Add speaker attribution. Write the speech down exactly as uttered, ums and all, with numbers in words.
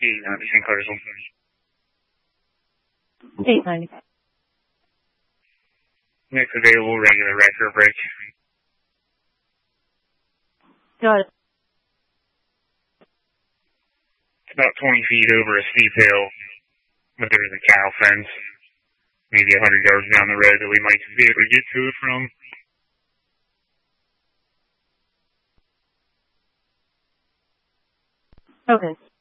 Speaker 1: eight ninety Saint Carsville.
Speaker 2: eight ninety.
Speaker 1: Next available, regular retro brake.
Speaker 2: Got it.
Speaker 1: It's about twenty feet over a steep hill, but there's a cow fence, maybe one hundred yards down the road that we might be able to get to it from.
Speaker 2: Okay.